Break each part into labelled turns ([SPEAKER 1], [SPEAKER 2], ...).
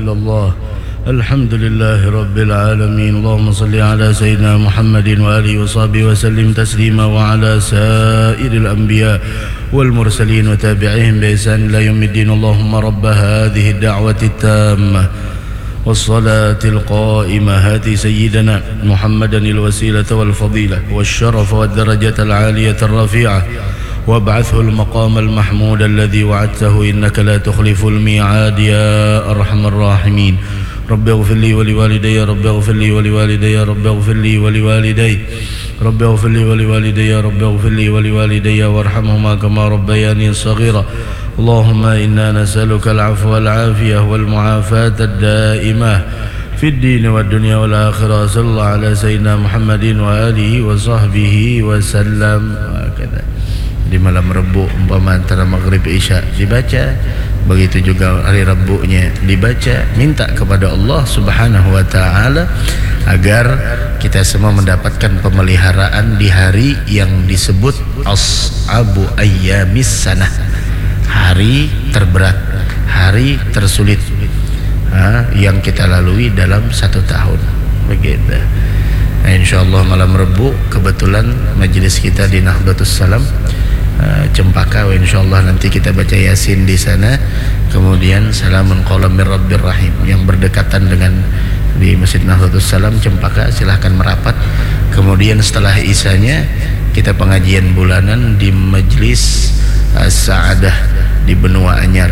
[SPEAKER 1] إلا الله. الحمد لله رب العالمين. اللهم صل على سيدنا محمد وآله وصحبه وسلم تسليما وعلى سائر الأنبياء والمرسلين وتابعيهم بإحسان إلى يوم الدين. اللهم رب هذه الدعوة التامة والصلاة القائمة هاتي سيدنا محمدا الوسيلة والفضيلة والشرف والدرجة العالية الرفيعة وابعثه المقام المحمود الذي وعدته إنك لا تخلف الميعاد يا أرحم الراحمين. رب اغفر لي ولوالدي رب اغفر لي ولوالدي رب اغفر لي ولوالدي رب اغفر لي ولوالدي رب اغفر لي ولوالدي وارحمهما كما ربياني صغيرا. اللهم إنا نسألك العفو والعافية والمعافاة الدائمة في الدين والدنيا والآخرة. صلى الله على سيدنا محمد وآله وصحبه وسلم. وهكذا di malam Rabu umpama antara maghrib isya dibaca, begitu juga hari Rabunya dibaca, minta kepada Allah Subhanahu wa taala agar kita semua mendapatkan pemeliharaan di hari yang disebut as'abu ayyamis sanah, hari terberat, hari tersulit yang kita lalui dalam satu tahun. Begitu. Nah, insyaallah malam Rabu kebetulan majelis kita di Nahdlatus Salam Cempaka, insyaallah nanti kita baca Yasin di sana, kemudian salamun qaulam mir rabbir rahim yang berdekatan dengan di Masjid Nahdlatus Salam Cempaka. Silahkan merapat. Kemudian setelah isanya kita pengajian bulanan di Majlis As-Sa'adah di Benua Anyar,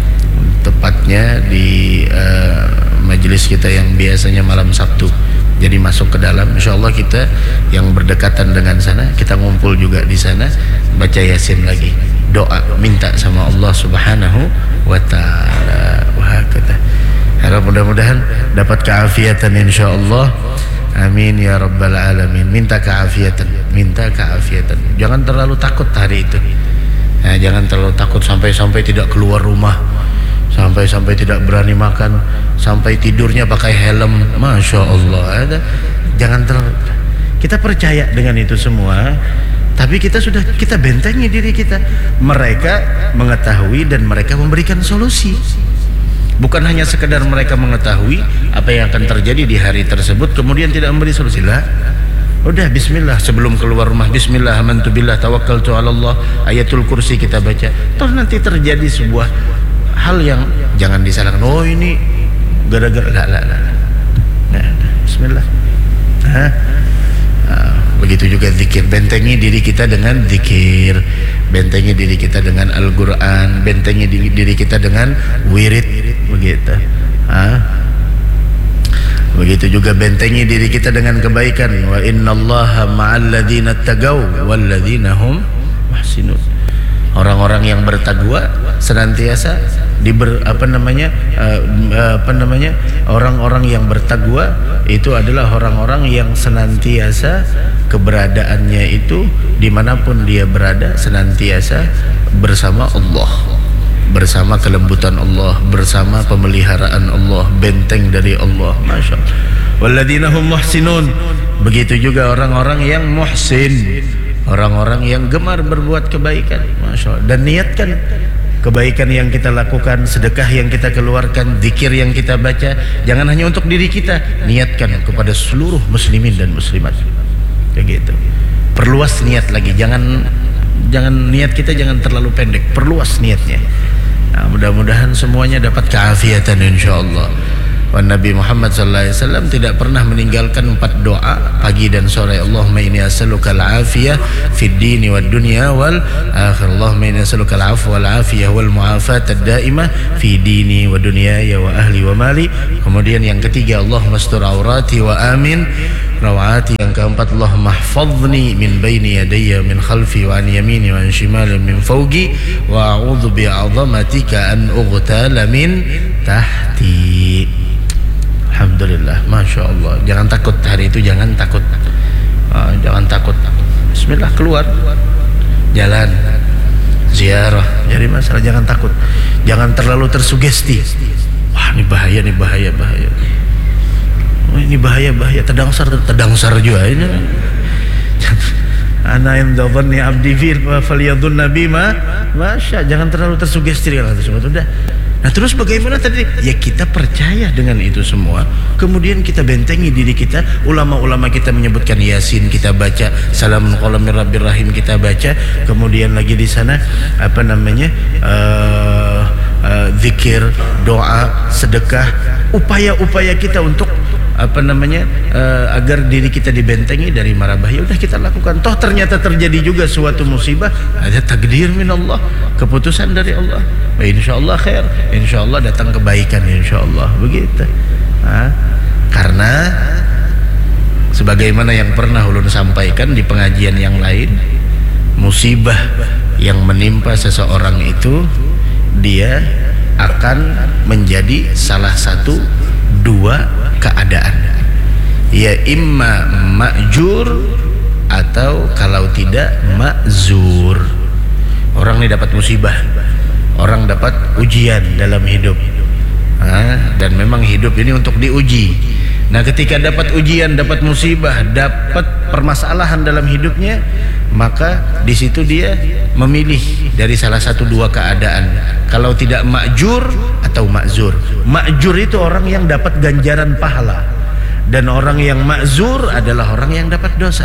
[SPEAKER 1] tepatnya di majelis kita yang biasanya malam Sabtu. Jadi masuk ke dalam, insyaallah kita yang berdekatan dengan sana kita ngumpul juga di sana, baca Yasin lagi, doa minta sama Allah Subhanahu wa taala. Wah, kata harap mudah-mudahan dapat keafiatan insyaallah. Amin ya rabbal alamin. Minta keafiatan, minta keafiatan. Jangan terlalu takut hari itu. Nah, jangan terlalu takut sampai tidak keluar rumah, sampai tidak berani makan, sampai tidurnya pakai helm. Masya Allah. Jangan terlalu. Kita percaya dengan itu semua, tapi kita bentengi diri kita. Mereka mengetahui dan mereka memberikan solusi. Bukan hanya sekedar mereka mengetahui apa yang akan terjadi di hari tersebut kemudian tidak memberi solusi. Lah, udah bismillah, sebelum keluar rumah bismillah, amantu billah, tawakkaltu 'ala Allah, ayatul kursi kita baca. Terus nanti terjadi sebuah hal yang jangan disalahkan. Oh, ini gara-gara nah, bismillah. Begitu juga zikir. Bentengi diri kita dengan zikir, bentengi diri kita dengan Al-Quran, bentengi diri kita dengan wirid. Begitu. Begitu juga bentengi diri kita dengan kebaikan. Wa innallaha ma'al ladzina taqaw wal ladzina hum muhsinun. Orang-orang yang bertakwa senantiasa orang-orang yang bertakwa itu adalah orang-orang yang senantiasa keberadaannya itu dimanapun dia berada senantiasa bersama Allah, bersama kelembutan Allah, bersama pemeliharaan Allah, benteng dari Allah. Masya Allah. Walladzina hum muhsinun. Begitu juga orang-orang yang muhsin, orang-orang yang gemar berbuat kebaikan. Masya Allah. Dan niatkan kebaikan yang kita lakukan, sedekah yang kita keluarkan, zikir yang kita baca, jangan hanya untuk diri kita, niatkan kepada seluruh muslimin dan muslimat. Begitu. Perluas niat lagi, jangan niat kita jangan terlalu pendek, perluas niatnya. Nah, mudah-mudahan semuanya dapat keafiatan insyaallah. Nabi Muhammad sallallahu alaihi wasallam tidak pernah meninggalkan 4 doa pagi dan sore. Allahumma inni as'aluka al-afiyah fid dini wad dunya wal akhirah. Allahumma inni as'aluka al-afwa wal afiyah wal mu'afata ad-daimah fi dini wa dunyaya wa ahli wa mali. Kemudian yang ketiga, Allahumma astur aurati wa amin rawati. Yang keempat, Allahumma ihfazni min baini yadayya min khalfi wa an yamini wa an shimali min fawqi wa a'udzu bi'azamatika an ughtala min tahti. Alhamdulillah, Masya Allah. Jangan takut hari itu, jangan takut. Jangan takut. Bismillah, keluar jalan ziarah, jadi masalah. Jangan takut, jangan terlalu tersugesti. Wah, ini bahaya, ini bahaya. Oh, ini bahaya. Terdangsar juga ini. Ana inda dhanni abdi fil falyadhun nabi ma masya. Jangan terlalu tersugesti dengan tersebut. Udah Nah terus bagaimana tadi? Ya kita percaya dengan itu semua, kemudian kita bentengi diri kita. Ulama-ulama kita menyebutkan Yasin kita baca, Salamun qawlan mir rabbir rahim kita baca, kemudian lagi di sana apa namanya zikir, doa, sedekah, upaya-upaya kita untuk apa namanya agar diri kita dibentengi dari mara bahaya, udah kita lakukan. Toh ternyata terjadi juga suatu musibah, ada takdir minallah, keputusan dari Allah. Insyaallah khair, insyaallah datang kebaikan, insyaallah begitu. Karena sebagaimana yang pernah ulun sampaikan di pengajian yang lain, musibah yang menimpa seseorang itu dia akan menjadi salah satu dua keadaan, ya imma ma'jur atau kalau tidak ma'zur. Orang ini dapat musibah, orang dapat ujian dalam hidup, dan memang hidup ini untuk diuji. Nah ketika dapat ujian, dapat musibah, dapat permasalahan dalam hidupnya, maka di situ dia memilih dari salah satu dua keadaan. Kalau tidak ma'jur atau ma'zur. Ma'jur itu orang yang dapat ganjaran pahala, dan orang yang ma'zur adalah orang yang dapat dosa.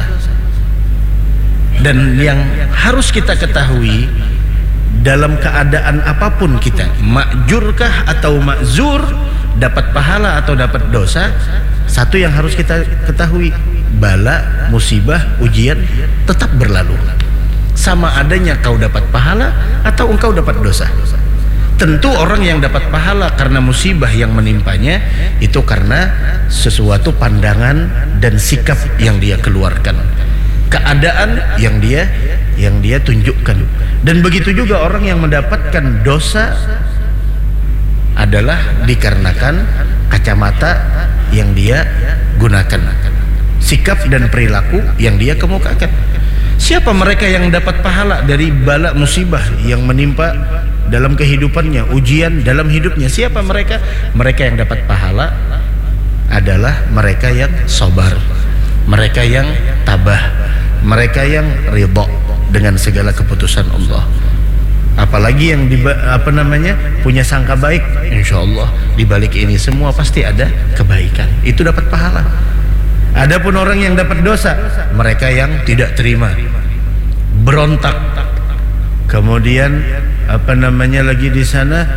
[SPEAKER 1] Dan yang harus kita ketahui, dalam keadaan apapun kita, ma'jurkah atau ma'zur, dapat pahala atau dapat dosa, satu yang harus kita ketahui, bala, musibah, ujian tetap berlalu. Sama adanya kau dapat pahala atau engkau dapat dosa. Tentu orang yang dapat pahala karena musibah yang menimpanya itu karena sesuatu pandangan dan sikap yang dia keluarkan, keadaan yang dia tunjukkan. Dan begitu juga orang yang mendapatkan dosa adalah dikarenakan kacamata yang dia gunakan, sikap dan perilaku yang dia kemukakan. Siapa mereka yang dapat pahala dari bala musibah yang menimpa dalam kehidupannya, ujian dalam hidupnya? Siapa mereka? Mereka yang dapat pahala adalah mereka yang sabar, mereka yang tabah, mereka yang ridha dengan segala keputusan Allah. Apalagi yang punya sangka baik, insyaallah di balik ini semua pasti ada kebaikan, itu dapat pahala. Adapun orang yang dapat dosa, mereka yang tidak terima, berontak, kemudian lagi di sana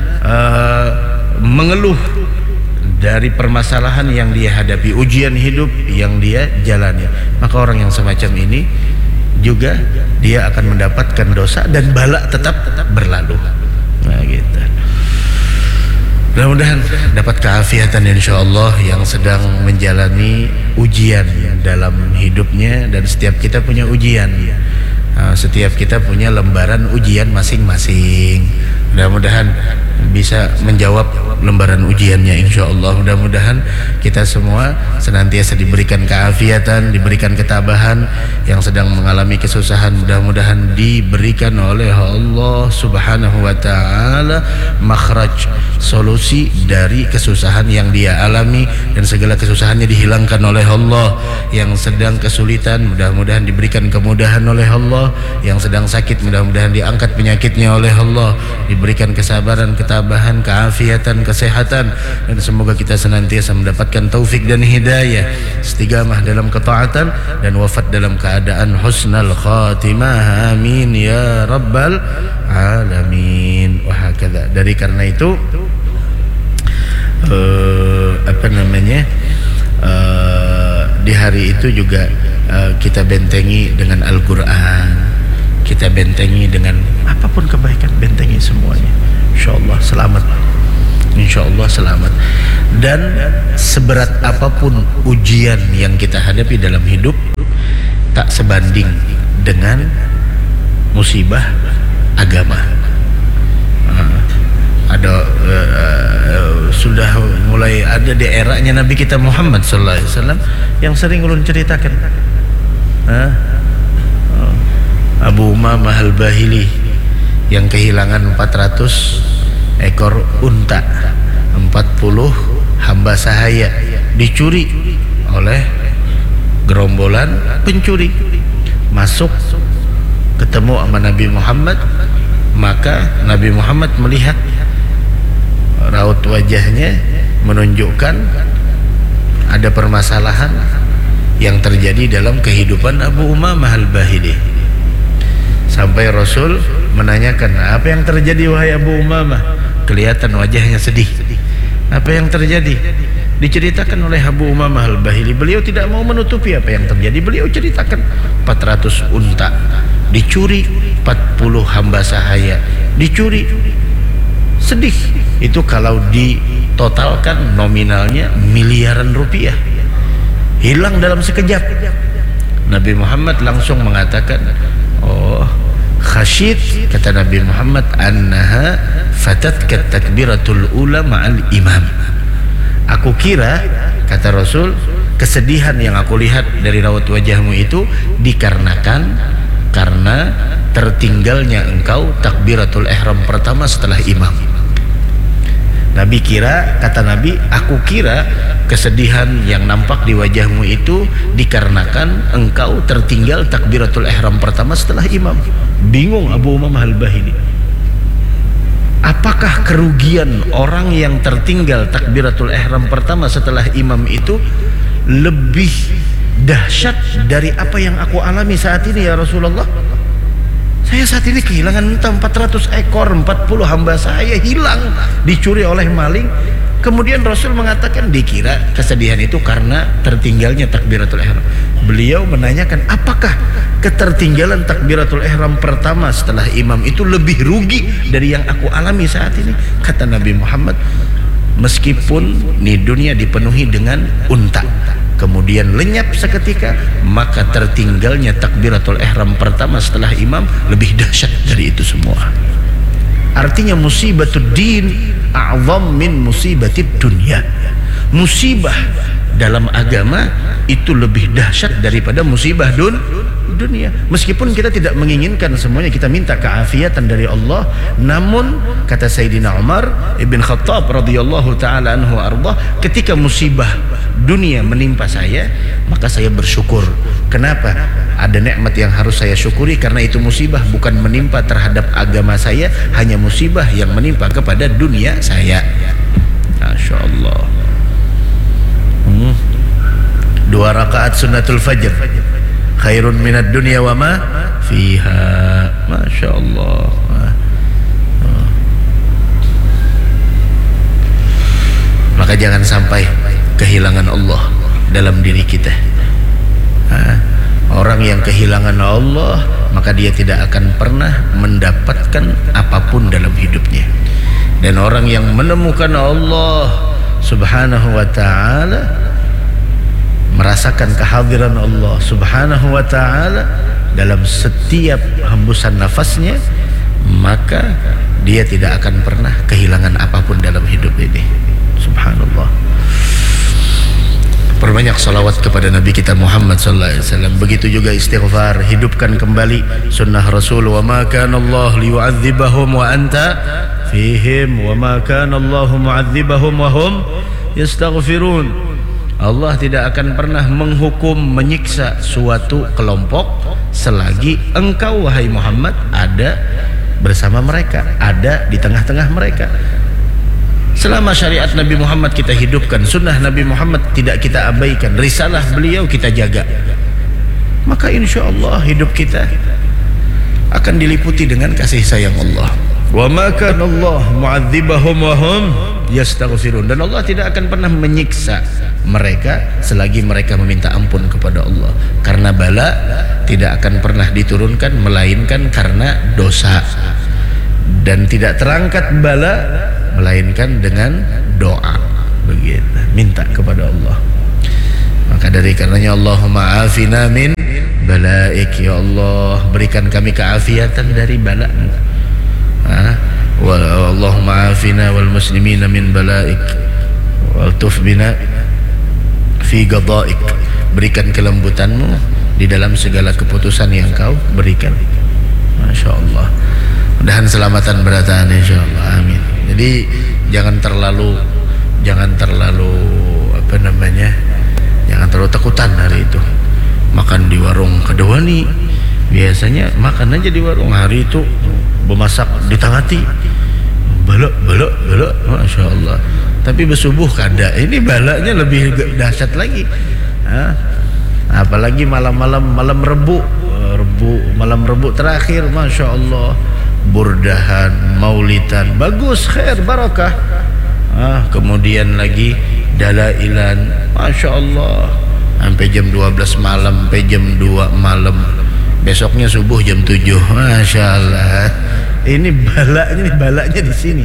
[SPEAKER 1] mengeluh dari permasalahan yang dia hadapi, ujian hidup yang dia jalani. Maka orang yang semacam ini juga dia akan mendapatkan dosa dan bala tetap berlalu. Nah gitu. Mudah-mudahan dapat keafiatan insyaallah yang sedang menjalani ujian dalam hidupnya. Dan setiap kita punya ujian, setiap kita punya lembaran ujian masing-masing. Mudah-mudahan bisa menjawab lembaran ujiannya insyaallah. Mudah-mudahan kita semua senantiasa diberikan keafiatan, diberikan ketabahan. Yang sedang mengalami kesusahan, mudah-mudahan diberikan oleh Allah subhanahu wa ta'ala makhraj, solusi dari kesusahan yang dia alami, dan segala kesusahannya dihilangkan oleh Allah. Yang sedang kesulitan, mudah-mudahan diberikan kemudahan oleh Allah. Yang sedang sakit, mudah-mudahan diangkat penyakitnya oleh Allah, diberikan kesabaran, ketabahan, keafiatan, kesehatan, dan semoga kita senantiasa mendapatkan taufik dan hidayah, istiqamah dalam ketaatan, dan wafat dalam keadaan husnal khatimah. Amin ya rabbal alamin. Wahakadha. Dari karena itu di hari itu juga kita bentengi dengan Al-Quran, kita bentengi dengan apapun kebaikan, bentengi semuanya. Insyaallah selamat, insyaallah selamat. Dan seberat apapun ujian yang kita hadapi dalam hidup, tak sebanding dengan musibah agama. Sudah mulai ada di eranya Nabi kita Muhammad sallallahu alaihi wasallam yang sering ulun ceritakan. Abu Umamah Al-Bahili yang kehilangan 400 ekor unta, 40 hamba sahaya dicuri oleh gerombolan pencuri. Masuk ketemu sama Nabi Muhammad, maka Nabi Muhammad melihat raut wajahnya menunjukkan ada permasalahan yang terjadi dalam kehidupan Abu Umamah Al-Bahili. Sampai Rasul menanyakan, apa yang terjadi wahai Abu Umamah? Kelihatan wajahnya sedih. Apa yang terjadi? Diceritakan oleh Abu Umamah Al-Bahili. Beliau tidak mau menutupi apa yang terjadi. Beliau ceritakan 400 unta dicuri, 40 hamba sahaya dicuri. Sedih. Itu kalau ditotalkan nominalnya miliaran rupiah, hilang dalam sekejap. Nabi Muhammad langsung mengatakan, oh khasyid, kata Nabi Muhammad, annaha fatatka takbiratul ula ma'al imam. Aku kira, kata Rasul, kesedihan yang aku lihat dari raut wajahmu itu dikarenakan karena tertinggalnya engkau takbiratul ihram pertama setelah imam. Nabi kira, kata Nabi, aku kira kesedihan yang nampak di wajahmu itu dikarenakan engkau tertinggal takbiratul ihram pertama setelah imam. Bingung Abu Umamah Al-Bahili. Apakah kerugian orang yang tertinggal takbiratul ihram pertama setelah imam itu lebih dahsyat dari apa yang aku alami saat ini ya Rasulullah? Saya saat ini kehilangan entah 400 ekor, 40 hamba saya hilang, dicuri oleh maling. Kemudian Rasul mengatakan dikira kesedihan itu karena tertinggalnya takbiratul ihram. Beliau menanyakan, apakah ketertinggalan takbiratul ihram pertama setelah imam itu lebih rugi dari yang aku alami saat ini? Kata Nabi Muhammad, meskipun di dunia dipenuhi dengan unta, kemudian lenyap seketika, maka tertinggalnya takbiratul ihram pertama setelah imam lebih dahsyat dari itu semua. Artinya musibatud din a'zam min musibatid dunya. Musibah dalam agama itu lebih dahsyat daripada musibah dunia. Meskipun kita tidak menginginkan semuanya, kita minta keafiatan dari Allah, namun kata Sayyidina Umar ibn Khattab radhiyallahu taala anhu ardah, ketika musibah dunia menimpa saya, maka saya bersyukur. Kenapa? Ada nikmat yang harus saya syukuri, karena itu musibah bukan menimpa terhadap agama saya, hanya musibah yang menimpa kepada dunia saya. Masya Allah. 2 rakaat sunnatul fajr khairun minad dunya wa ma fiha. Masya Allah. Maka jangan sampai kehilangan Allah dalam diri kita. Orang yang kehilangan Allah, maka dia tidak akan pernah mendapatkan apapun dalam hidupnya. Dan orang yang menemukan Allah subhanahu wa ta'ala, merasakan kehadiran Allah subhanahu wa ta'ala dalam setiap hembusan nafasnya, maka dia tidak akan pernah kehilangan apapun dalam hidup ini. Subhanallah. Perbanyak salawat kepada Nabi kita Muhammad sallallahu alaihi wasallam. Begitu juga istighfar, hidupkan kembali sunnah Rasul. Wa ma kana Allah liyu'adzibahum wa anta fihim wa ma kana Allah mu'adzibahum wa hum yastaghfirun. Allah tidak akan pernah menghukum, menyiksa suatu kelompok selagi engkau wahai Muhammad ada bersama mereka, ada di tengah-tengah mereka. Selama syariat Nabi Muhammad kita hidupkan, sunnah Nabi Muhammad tidak kita abaikan, risalah beliau kita jaga, maka insya Allah hidup kita akan diliputi dengan kasih sayang Allah. Wa ma kana Allah mu'adzibahum wa hum yastaghfirun. Dan Allah tidak akan pernah menyiksa mereka selagi mereka meminta ampun kepada Allah, karena bala tidak akan pernah diturunkan melainkan karena dosa, dan tidak terangkat bala melainkan dengan doa. Begitu, minta kepada Allah. Maka dari karenanya Allahumma afina min balaik, ya Allah berikan kami keafiatan dari bala. Allahumma afina wal muslimina min balaik wal tuf bina fi qadaik. Berikan kelembutanmu di dalam segala keputusan yang kau berikan. Masya Allah. Mudahan selamatan berataan insya Allah. Amin. Jadi jangan terlalu jangan terlalu takutan hari itu. Makan di warung Kedewani, biasanya makan aja di warung. Hari itu bemasak di Tangati, balak, masya Allah. Tapi bersubuh kada, ini balaknya lebih dahsyat lagi. Apalagi malam Rebu terakhir, masya Allah, burdahan, maulidan, bagus, khair, barakah. Kemudian lagi dalailan, masya Allah, sampai jam 12 malam, sampai jam 2 malam. Besoknya subuh jam 7, masya Allah. Ini balaknya di sini.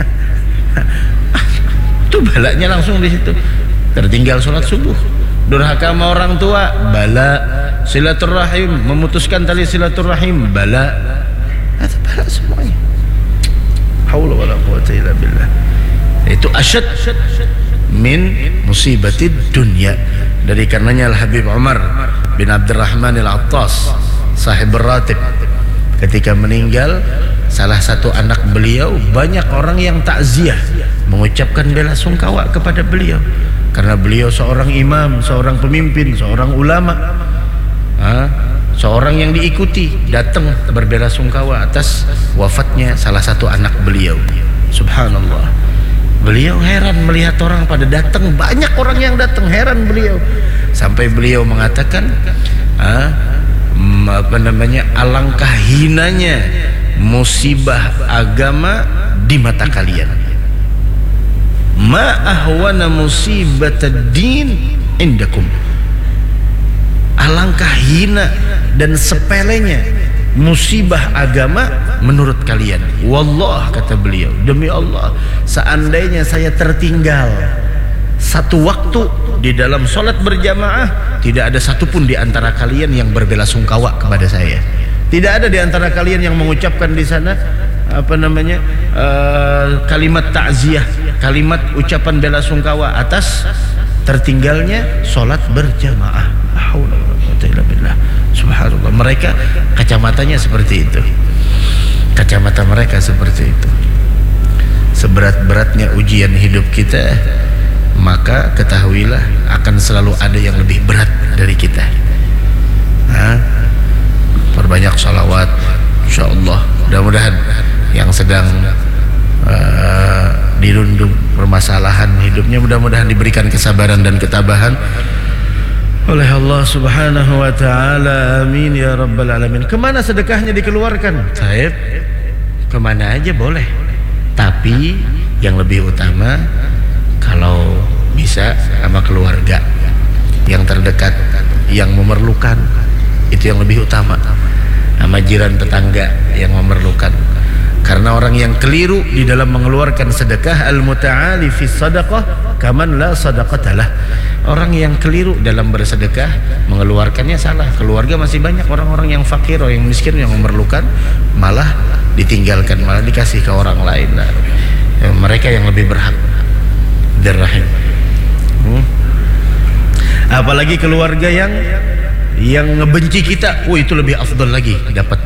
[SPEAKER 1] Itu balaknya langsung di situ. Tertinggal sholat subuh, durhaka sama orang tua, bala. Silaturrahim, memutuskan tali silaturrahim, bala. Itu bala semuanya. Haula wala quwwata illa billah. Itu asyad min musibatid dunya. Dari karenanya Al-Habib Umar bin Abdurrahman Al-Attas, sahib ratib, ketika meninggal, salah satu anak beliau, banyak orang yang takziah, mengucapkan bela sungkawa kepada beliau, karena beliau seorang imam, seorang pemimpin, seorang ulama, seorang yang diikuti, datang berbela sungkawa atas wafatnya salah satu anak beliau. Subhanallah, beliau heran melihat orang pada datang, banyak orang yang datang, heran beliau, sampai beliau mengatakan, alangkah hinanya musibah agama di mata kalian. Ma ahwana musibatad din indakum. Alangkah hina dan sepelenya musibah agama menurut kalian. Wallah, kata beliau, demi Allah, seandainya saya tertinggal satu waktu di dalam sholat berjamaah, tidak ada satupun di antara kalian yang berbela sungkawa kepada saya. Tidak ada di antara kalian yang mengucapkan di sana kalimat takziah, kalimat ucapan bela sungkawa atas tertinggalnya sholat berjamaah. Subhanallah, mereka kacamatanya seperti itu. Kacamata mereka seperti itu. Seberat-beratnya ujian hidup kita, maka ketahuilah akan selalu ada yang lebih berat dari kita. Perbanyak salawat, insyaallah. Mudah-mudahan yang sedang dirundung permasalahan hidupnya, mudah-mudahan diberikan kesabaran dan ketabahan oleh Allah Subhanahu wa ta'ala. Amin ya rabbal alamin. Kemana sedekahnya dikeluarkan? Taib, kemana aja boleh, tapi yang lebih utama kalau bisa sama keluarga yang terdekat, yang memerlukan, itu yang lebih utama. Sama jiran tetangga yang memerlukan. Karena orang yang keliru di dalam mengeluarkan sedekah, al-muta'ali fi sadaqah kaman la sadaqatalah. Orang yang keliru dalam bersedekah, mengeluarkannya salah. Keluarga masih banyak orang-orang yang fakir, orang yang miskin, yang memerlukan, malah ditinggalkan, malah dikasih ke orang lain. Mereka yang lebih berhak dirrahim. Apalagi keluarga yang ngebenci kita, itu lebih afdal lagi dapat.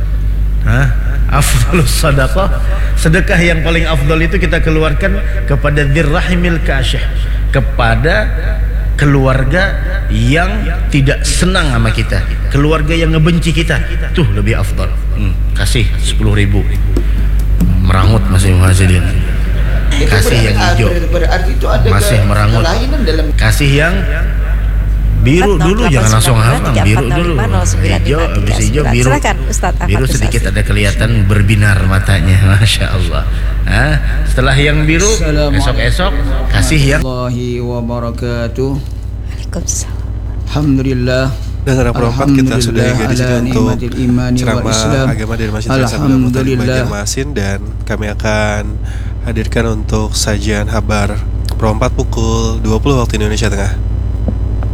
[SPEAKER 1] Afdalus sadaqah, sedekah yang paling afdal itu kita keluarkan kepada dirrahimil kasyih, kepada keluarga yang tidak senang sama kita, keluarga yang ngebenci kita, tuh lebih afdal. Kasih 10.000, merangut masih muhasirin, kasih yang hijau masih merangut, kasih yang biru dulu, jangan langsung hafal, biru dulu, hijau, habis hijau biru. Biru sedikit ada kelihatan berbinar matanya, masya Allah. Setelah yang biru, esok-esok kasih yang
[SPEAKER 2] wabarakatuh. Alhamdulillah.
[SPEAKER 3] Dan anak perempat kita sudah di sini untuk ceramah agama dari Masjid Banjarmasin, dan kami akan hadirkan untuk sajian habar perempat pukul 20 waktu Indonesia Tengah.